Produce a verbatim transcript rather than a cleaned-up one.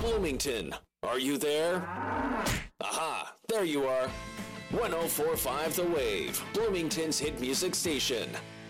Bloomington, are you there? Aha, there you are. one oh four point five The Wave, Bloomington's hit music station.